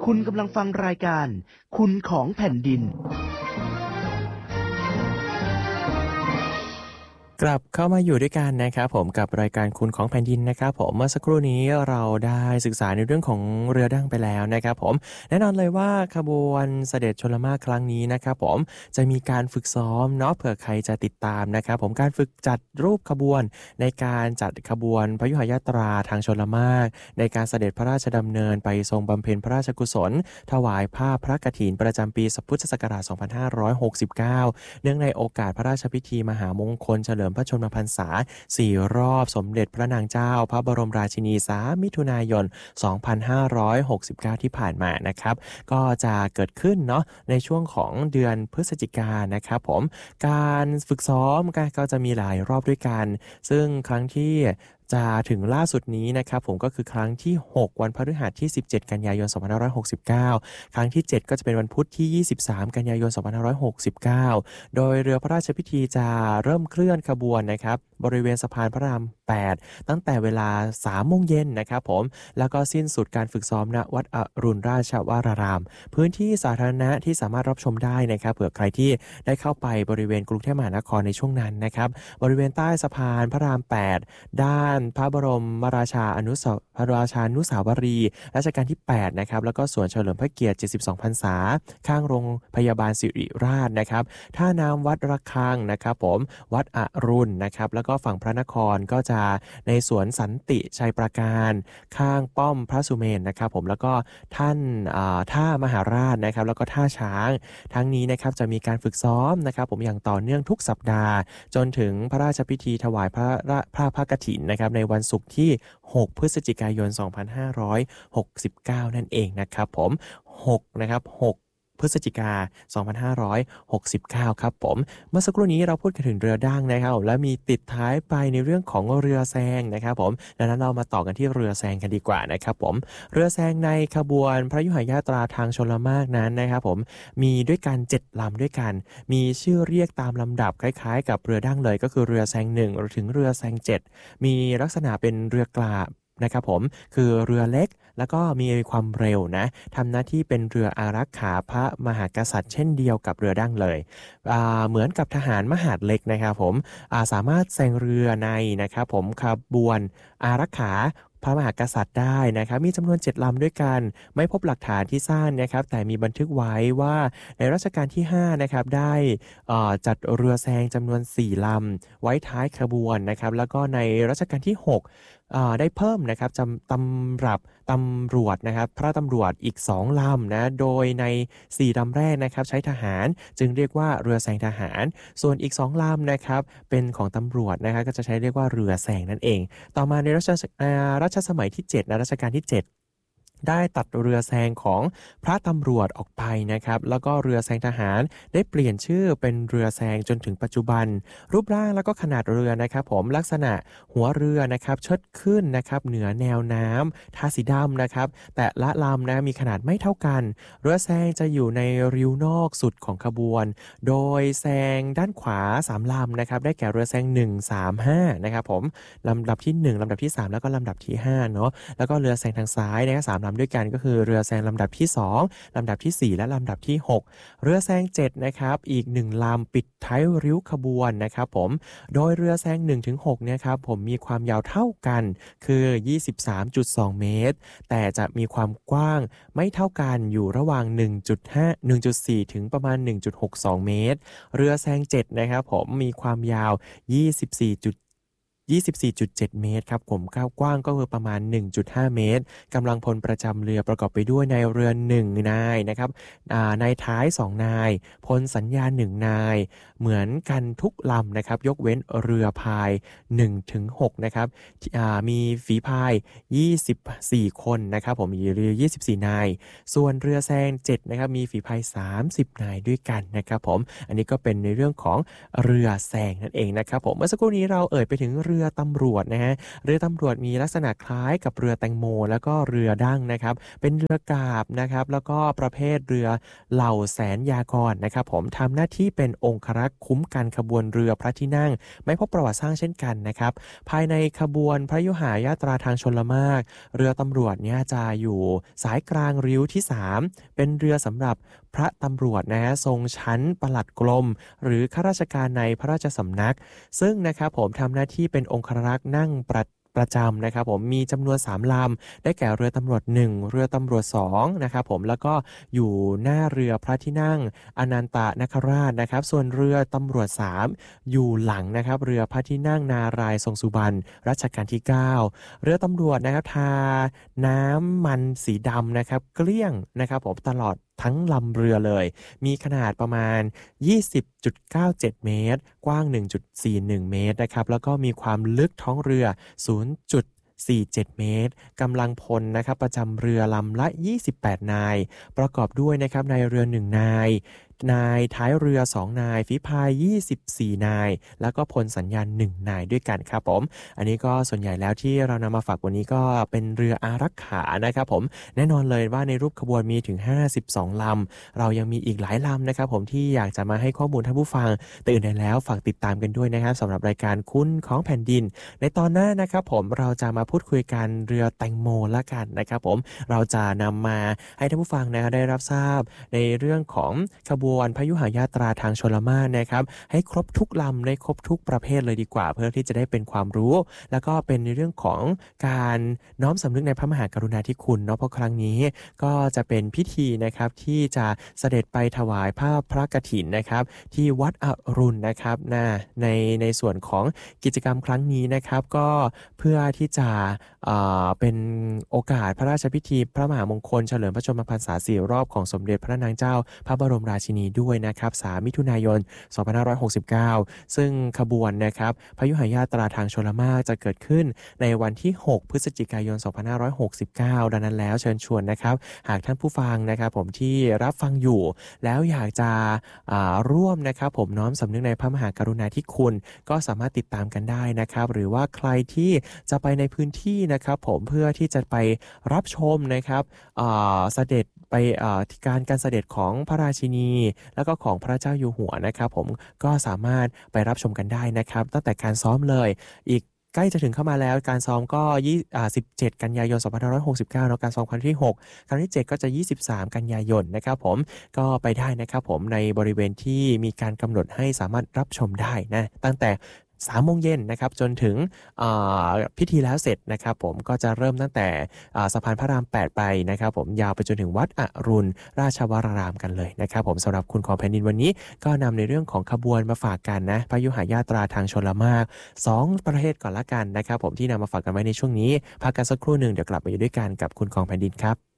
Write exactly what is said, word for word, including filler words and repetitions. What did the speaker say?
คุณกำลังฟังรายการคุณของแผ่นดินกลับเข้ามาอยู่ด้วยกันนะครับผมกับรายการคุณของแผ่นดินนะครับผมเมื่อสักครู่นี้เราได้ศึกษาในเรื่องของเรือดั้งไปแล้วนะครับผมแน่นอนเลยว่าขบวนเสด็จชลมารครั้งนี้นะครับผมจะมีการฝึกซ้อมเนาะเผื่อใครจะติดตามนะครับผมการฝึกจัดรูปขบวนในการจัดขบวนพยุหยาตราทางชลมารในการเสด็จพระราชดำเนินไปทรงบำเพ็ญพระราชกุศลถวายผ้าพระกฐินประจำปีพุทธศักราชสองพันห้าร้อยหกสิบเก้าเนื่องในโอกาสพระราชพิธีมหามงคลเฉลิมพระชนมพรรษาสี่รอบสมเด็จพระนางเจ้าพระบรมราชินีสามมิถุนายนสองพันห้าร้อยหกสิบเก้าที่ผ่านมานะครับก็จะเกิดขึ้นเนาะในช่วงของเดือนพฤศจิกายนนะครับผมการฝึกซ้อมก็จะมีหลายรอบด้วยกันซึ่งครั้งที่จะถึงล่าสุดนี้นะครับผมก็คือครั้งที่หกวันพฤหัสที่สิบเจ็ดกันยายนสองพันห้าร้อยหกสิบเก้าครั้งที่เจ็ดก็จะเป็นวันพุธที่ยี่สิบสามกันยายนสองพันห้าร้อยหกสิบเก้าโดยเรือพระราชพิธีจะเริ่มเคลื่อนขบวนนะครับบริเวณสะพานพระรามแปดตั้งแต่เวลา สามโมงเย็นนะครับผมแล้วก็สิ้นสุดการฝึกซ้อมณวัดอรุณราชวรารามพื้นที่สาธารณะที่สามารถรับชมได้นะครับเผื่อใครที่ได้เข้าไปบริเวณกรุงเทพมหานครในช่วงนั้นนะครับบริเวณใต้สะพานพระรามแปดด้านพระบรมราชาอนุสาวพระราชานุสาวรีย์รัชกาลที่แปดนะครับแล้วก็สวนเฉลิมพระเกียรติเจ็ดสิบสองพรรษาข้างโรงพยาบาลสิริราชนะครับท่าน้ำวัดระฆังนะครับผมวัดอรุณนะครับแล้วก็ฝั่งพระนครก็จะในสวนสันติชัยปราการข้างป้อมพระสุเมนนะครับผมแล้วก็ท่านท่ามหาราชนะครับแล้วก็ท่าช้างทั้งนี้นะครับจะมีการฝึกซ้อมนะครับผมอย่างต่อเนื่องทุกสัปดาห์จนถึงพระราชพิธีถวายพระพระพระกฐินนะครับในวันศุกร์ที่หกพฤศจิกายนสองพันห้าร้อยหกสิบเก้านั่นเองนะครับผมหกนะครับหกพฤศจิกายนสองพันห้าร้อยหกสิบเก้าครับผมเมื่อสักครู่นี้เราพูดกันถึงเรือดั้งนะครับและมีติดท้ายไปในเรื่องของเรือแซงนะครับผมดังนั้นเรามาต่อกันที่เรือแซงกันดีกว่านะครับผมเรือแซงในขบวนพระยุหยาตราทางชลมารนั้นนะครับผมมีด้วยกันเจ็ดลำด้วยกันมีชื่อเรียกตามลำดับคล้ายๆกับเรือดั้งเลยก็คือเรือแซงหนึ่งถึงเรือแซงเจ็ดมีลักษณะเป็นเรือกลาบนะครับผมคือเรือเล็กแล้วก็มีความเร็วนะทำหน้าที่เป็นเรืออารักขาพระมหากษัตริย์เช่นเดียวกับเรือดั้งเลยเหมือนกับทหารมหาดเล็กนะครับผมสามารถแซงเรือในนะครับผมขบวนอารักขาพระมหากษัตริย์ได้นะครับมีจำนวนเจ็ดลำด้วยกันไม่พบหลักฐานที่สร้างนะครับแต่มีบันทึกไว้ว่าในรัชกาลที่ห้านะครับได้จัดเรือแซงจำนวนสี่ลำไว้ท้ายขบวนนะครับแล้วก็ในรัชกาลที่หกได้เพิ่มนะครับจำตำรับตำรวจนะครับพระตำรวจอีกสองลำนะโดยในสี่ลำแรกนะครับใช้ทหารจึงเรียกว่าเรือแซงทหารส่วนอีกสองลำนะครับเป็นของตำรวจนะครับก็จะใช้เรียกว่าเรือแซงนั่นเองต่อมาในรัชรัชสมัยที่เจ็ดนะรัชกาลที่เจ็ดได้ตัดเรือแซงของพระตำรวจออกไปนะครับแล้วก็เรือแซงทหารได้เปลี่ยนชื่อเป็นเรือแซงจนถึงปัจจุบันรูปร่างแล้วก็ขนาดเรือนะครับผมลักษณะหัวเรือนะครับเชิดขึ้นนะครับเหนือแนวน้ำทาสีดำนะครับแต่ละลำนะมีขนาดไม่เท่ากันเรือแซงจะอยู่ในริ้วนอกสุดของขบวนโดยแซงด้านขวาสามลำนะครับได้แก่เรือแซงหนึ่ง สาม ห้านะครับผมลำดับที่หนึ่งลำดับที่สามแล้วก็ลำดับที่ห้าเนาะแล้วก็เรือแซงทางซ้ายนะครับสามลำด้วยกันก็คือเรือแซงลำดับที่สองลำดับที่สี่และลำดับที่หกเรือแซงเจ็ดนะครับอีกหนึ่งลำปิดท้ายริ้วขบวนนะครับผมโดยเรือแซงหนึ่งถึงหกเนี่ยครับผมมีความยาวเท่ากันคือ ยี่สิบสามจุดสอง เมตรแต่จะมีความกว้างไม่เท่ากันอยู่ระหว่าง หนึ่งจุดห้า หนึ่งจุดสี่ ถึงประมาณ หนึ่งจุดหกสอง เมตรเรือแซงเจ็ดนะครับผมมีความยาว ยี่สิบสี่ยี่สิบสี่จุดเจ็ด เมตรครับผมกว้างก็คือประมาณ หนึ่งจุดห้า เมตรกำลังพลประจำเรือประกอบไปด้วยนายเรือหนึ่งนายนะครับนายท้ายสองนายพลสัญญาหนึ่งนายเหมือนกันทุกลำนะครับยกเว้นเรือพาย หนึ่งถึงหก นะครับมีฝีพายยี่สิบสี่คนนะครับผมมีเรือยี่สิบสี่นายส่วนเรือแซงเจ็ดนะครับมีฝีพายสามสิบนายด้วยกันนะครับผมอันนี้ก็เป็นในเรื่องของเรือแซงนั่นเองนะครับผมเมื่อสักครู่นี้เราเอ่ยไปถึงเรือรือตำรวจนะฮะเรือตำรวจมีลักษณะคล้ายกับเรือแตงโมแล้วก็เรือดั้งนะครับเป็นเรือกาบนะครับแล้วก็ประเภทเรือเหล่าแสนยากรนะครับผมทำหน้าที่เป็นองครักษ์คุ้มกันขบวนเรือพระที่นั่งไม่พบประวัติสร้างเช่นกันนะครับภายในขบวนพระยุหายาตราทางชลมารเรือตำรวจเนี่ยจะอยู่สายกลางริ้วที่สามเป็นเรือสำหรับพระตำรวจนะฮะทรงชั้นปลัดกรมหรือข้าราชการในพระราชสำนักซึ่งนะครับผมทำหน้าที่เป็นองครักษ์นั่งประประจำนะครับผมมีจำนวนสามลำได้แก่เรือตำรวจหนึ่งเรือตำรวจสองนะครับผมแล้วก็อยู่หน้าเรือพระที่นั่งอนันตนคราชนะครับส่วนเรือตำรวจสามอยู่หลังนะครับเรือพระที่นั่งนารายณ์ทรงสุบรรณรัชกาลที่เก้าเรือตำรวจนะครับทาน้ำมันสีดำนะครับเกลี้ยงนะครับผมตลอดทั้งลำเรือเลยมีขนาดประมาณ ยี่สิบจุดเก้าเจ็ด เมตรกว้าง หนึ่งจุดสี่หนึ่ง เมตรนะครับแล้วก็มีความลึกท้องเรือ ศูนย์จุดสี่เจ็ด เมตรกำลังพลนะครับประจำเรือลำละยี่สิบแปดนายประกอบด้วยนะครับนายเรือหนึ่งนายนายท้ายเรือสองนายฝีพายยี่สิบสี่นายแล้วก็พลสัญญาณหนึ่งนายด้วยกันครับผมอันนี้ก็ส่วนใหญ่แล้วที่เรานำมาฝากวันนี้ก็เป็นเรืออารักขานะครับผมแน่นอนเลยว่าในรูปขบวนมีถึงห้าสิบสองลำเรายังมีอีกหลายลำนะครับผมที่อยากจะมาให้ข้อมูลท่านผู้ฟังแต่อื่นใดแล้วฝากติดตามกันด้วยนะครับสำหรับรายการคุณของแผ่นดินในตอนหน้านะครับผมเราจะมาพูดคุยกันเรือแตงโมละกันนะครับผมเราจะนำมาให้ท่านผู้ฟังนะได้รับทราบในเรื่องของขบวนพยุหายาตราทางชลมารนะครับให้ครบทุกลำในครบทุกประเภทเลยดีกว่าเพื่อที่จะได้เป็นความรู้แล้วก็เป็นในเรื่องของการน้อมสำนึกในพระมหากรุณาธิคุณเนาะเพราะครั้งนี้ก็จะเป็นพิธีนะครับที่จะเสด็จไปถวายผ้าพระกฐินนะครับที่วัดอรุณนะครับนะในในส่วนของกิจกรรมครั้งนี้นะครับก็เพื่อที่จะเอ่อเป็นโอกาสพระราชพิธีพระมหามงคลเฉลิมพระชนมพรรษาสี่รอบของสมเด็จพระนางเจ้าพระบรมราชินีด้วยนะครับสามมิถุนายนสองพันห้าร้อยหกสิบเก้าซึ่งขบวนนะครับพยุหายาตราทางชลมารจะเกิดขึ้นในวันที่หกพฤศจิกายนสองพันห้าร้อยหกสิบเก้าดังนั้นแล้วเชิญชวนนะครับหากท่านผู้ฟังนะครับผมที่รับฟังอยู่แล้วอยากจะร่วมนะครับผมน้อมสำนึกในพระมหากรุณาธิคุณก็สามารถติดตามกันได้นะครับหรือว่าใครที่จะไปในพื้นที่นะครับผมเพื่อที่จะไปรับชมนะครับเสด็จไปที่การการเสด็จของพระราชินีแล้วก็ของพระเจ้าอยู่หัวนะครับผมก็สามารถไปรับชมกันได้นะครับตั้งแต่การซ้อมเลยอีกใกล้จะถึงเข้ามาแล้วการซ้อมก็สิบเจ็ดกันยายนสองพันห้าร้อยหกสิบเก้าเนาะการซ้อมครั้งที่หกครั้งที่เจ็ดก็จะยี่สิบสามกันยายนนะครับผมก็ไปได้นะครับผมในบริเวณที่มีการกำหนดให้สามารถรับชมได้นะตั้งแต่สามโมงเย็นนะครับจนถึงพิธีแล้วเสร็จนะครับผมก็จะเริ่มตั้งแต่สะพานพระรามแปดไปนะครับผมยาวไปจนถึงวัดอรุณราชวรารามกันเลยนะครับผมสำหรับคุณของแผ่นดินวันนี้ก็นำในเรื่องของขบวนมาฝากกันนะพยุหายาตราทางชลมารสองประเทศก่อนละกันนะครับผมที่นำมาฝากกันไว้ในช่วงนี้พักกันสักครู่หนึ่งเดี๋ยวกลับมาอยู่ด้วยกันกับคุณของแผ่นดินครับ